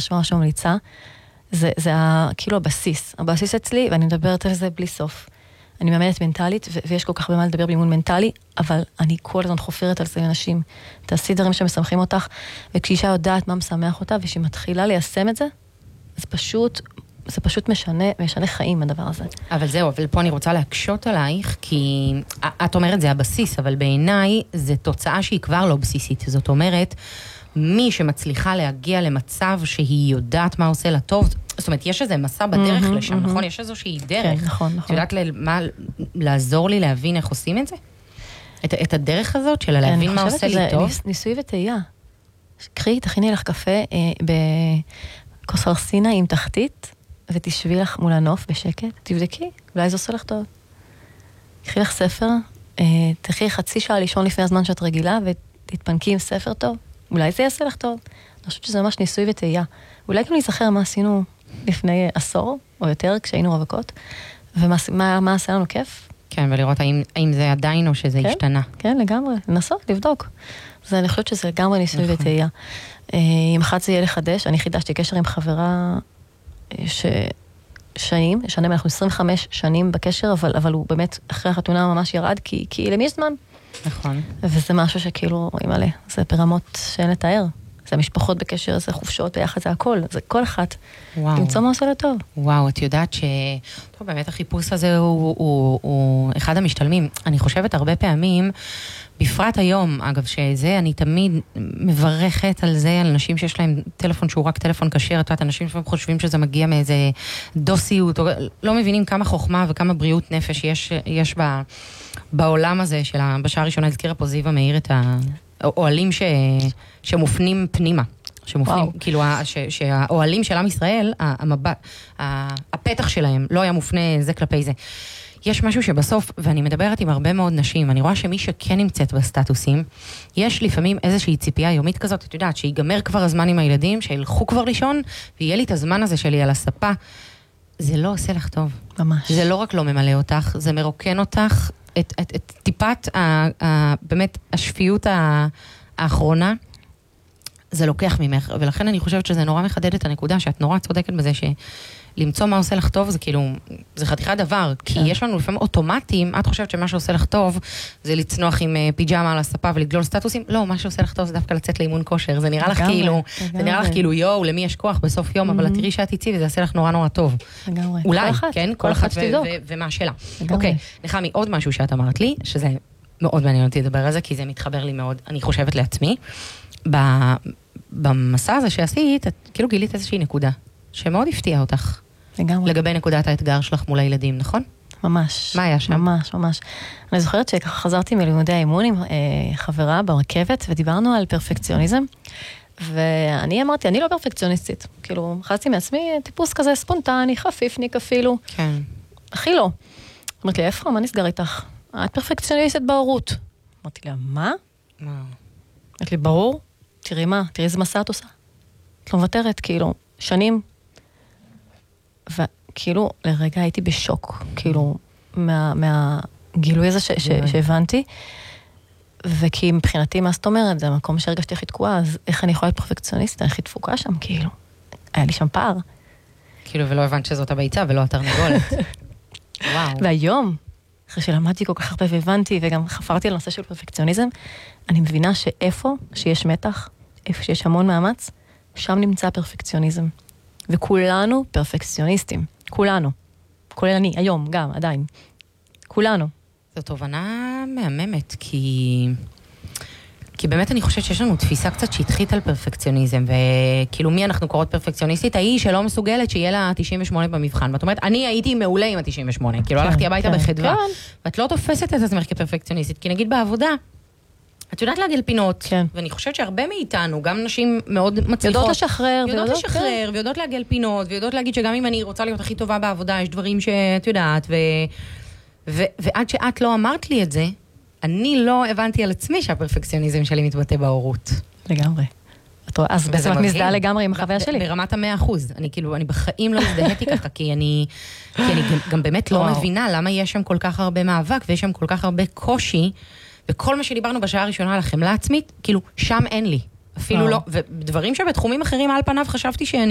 ממש ממש ממליצה. זה כאילו הבסיס אצלי, ואני מדברת על זה בלי סוף. אני מאמנת מנטלית, ויש כל כך במה לדבר באימון מנטלי, אבל אני כל הזמן חופרת על זה לאנשים. תעשי דברים שמשמחים אותך, וכשאישה יודעת מה משמח אותה, ושהיא מתחילה ליישם את זה, זה פשוט משנה חיים הדבר הזה. אבל זהו, אבל פה אני רוצה להקשות עלייך, כי את אומרת זה הבסיס, אבל בעיניי זה תוצאה שהיא כבר לא בסיסית. זאת אומרת, מי שמצליחה להגיע למצב שהיא יודעת מה עושה לה טוב, זאת אומרת, יש איזה מסע בדרך לשם, נכון? יש איזושהי דרך. כן, נכון. את יודעת לעזור לי להבין איך עושים את זה? את הדרך הזאת של להבין מה עושה לי טוב? ניסוי וטעייה. קחי, תכיני לך קפה בכוס הרסינה עם תחתית, ותשבי לך מול הנוף בשקט, תבדקי, אולי זה עושה לך טוב. קחי לך ספר, תחי חצי שעה לישון לפני הזמן שאת רגילה, ותתפנקי עם ספר טוב, אולי זה יעשה לך טוב. אני חושבת שזה ממש ניסוי וטעייה. אולי גם להיזכר מה עשינו לפני עשור, או יותר, כשהיינו רווקות, ומה עשה לנו כיף. כן, ולראות האם זה עדיין או שזה השתנה. כן, לגמרי, לנסות, לבדוק. אני חושבת שזה לגמרי ניסוי וטעייה. אם אחת זה יהיה לחדש, אני חידשתי קשר עם חברה שנים, אנחנו 25 שנים בקשר, אבל הוא באמת אחרי החתונה ממש ירד, כי למי יש זמן? נכון. וזה משהו שכאילו, מלא, זה ברמות שאין לתאר. זה המשפחות בקשר, זה חופשות, ביחד זה הכל, זה כל אחת. למצוא מה עושה לטוב. וואו, את יודעת טוב, באמת החיפוש הזה הוא אחד המשתלמים. אני חושבת הרבה פעמים, בפרט היום, אגב, שזה, אני תמיד מברכת על זה, על אנשים שיש להם טלפון שהוא רק טלפון כשר, את יודעת, אנשים חושבים שזה מגיע מאיזה דוסיות, או לא מבינים כמה חוכמה וכמה בריאות נפש יש בעולם הזה, בשעה הראשונה הזכירה פה זיווה מאיר את האוהלים שמופנים פנימה. שמופנים, כאילו, שהאוהלים של עם ישראל, הפתח שלהם לא היה מופנה זה כלפי זה. יש משהו שבסוף, ואני מדברת עם הרבה מאוד נשים, אני רואה שמי שכן נמצאת בסטטוסים, יש לפעמים איזושהי ציפייה יומית כזאת, את יודעת, שיגמר כבר הזמן עם הילדים, שילכו כבר לישון, ויהיה לי את הזמן הזה שלי על הספה. זה לא עושה לך טוב. ממש. זה לא רק לא ממלא אותך, זה מרוקן אותך, את טיפת, באמת, השפיות האחרונה, זה לוקח ממך, ולכן אני חושבת שזה נורא מחדד את הנקודה, שאת נורא צודקת בזה למצוא מה עושה לך טוב, זה כאילו, זה חתיכת דבר, כי יש לנו לפעמים אוטומטים, את חושבת שמה שעושה לך טוב, זה לצנוח עם פיג'מה על הספה ולגלול סטטוסים, לא, מה שעושה לך טוב זה דווקא לצאת לאימון כושר, זה נראה לך כאילו, יואו, למי יש כוח בסוף יום, אבל תראי שאת איתי וזה יעשה לך נורא נורא טוב. אולי, כן, כל אחת ומה השאלה. אוקיי, נחמי, עוד משהו שאת אמרת לי, שזה מאוד מעניין אותי לדבר על זה, כי זה מתחבר לי מאוד, אני חושבת לעצמי, במסע הזה שעשית, את כאילו גילית איזושהי נקודה, שמאוד הפתיעה אותך. לגמרי. לגבי נקודת האתגר שלך מול הילדים, נכון? ממש. מה היה שם? ממש, ממש. אני זוכרת שככה חזרתי מלימודי האימון עם חברה ברכבת, ודיברנו על פרפקציוניזם, ואני אמרתי, אני לא פרפקציוניסטית. כאילו, חזתי מעצמי טיפוס כזה ספונטני, חפיפניק אפילו. כן. הכי לא. אמרתי לי, איפה, מה נסגר איתך? את פרפקציוניסטית בהורות. אמרתי לה, מה? אמרתי לי, ברור. תראי מה, תראי איזה מסע את עושה. את לא מוותרת, כאילו, שנים. וכאילו, לרגע הייתי בשוק, כאילו, מהגילוי הזה שהבנתי, וכי מבחינתי, מה זאת אומרת, זה המקום שהרגשתי הכי תקועה, אז איך אני יכולה להיות פרפקציוניסטית, אני הכי דפוקה שם, כאילו. היה לי שם פער. כאילו, ולא הבנת שזאת הביצה, ולא התרנגולת. וואו. והיום, אחרי שלמדתי כל כך הרבה והבנתי, וגם חפרתי על נושא של פרפקציוניזם, אני מבינה שאיפה שיש מתח, איפה שיש המון מאמץ, שם נמצא פרפקציוניזם. וכולנו פרפקציוניסטים. כולנו. כולל אני, היום, גם, עדיין. כולנו. זו תובנה מהממת, כי באמת אני חושבת שיש לנו תפיסה קצת שטחית על פרפקציוניזם, וכאילו מי אנחנו קוראות פרפקציוניסטית? האי שלא מסוגלת שיהיה לה 98 במבחן. ואת אומרת, אני הייתי מעולה עם ה-98, כאילו הלכתי הביתה בחדווה. ואת לא תופסת את עצמך כפרפקציוניסטית, כי נגיד בעבודה, את יודעת להגל פינות, ואני חושבת שהרבה מאיתנו, גם נשים מאוד מצליחות, יודעות לשחרר, ויודעות להגל פינות, ויודעות להגיד שגם אם אני רוצה להיות הכי טובה בעבודה, יש דברים שאת יודעת, ועד שאת לא אמרת לי את זה, אני לא הבנתי על עצמי שהפרפקציוניזם שלי מתבטא בהורות. לגמרי. אז בעצם את מזדהה לגמרי עם החוויה שלי. ברמת 100%. אני בחיים לא הזדהיתי ככה, כי אני גם באמת לא מבינה למה יש שם כל כך הרבה מאבק, ויש שם כל כך הרבה קושי, וכל מה שדיברנו בשעה הראשונה על החמלה עצמית, כאילו, שם אין לי. אפילו לא, ודברים שבתחומים אחרים על פניו חשבתי שאני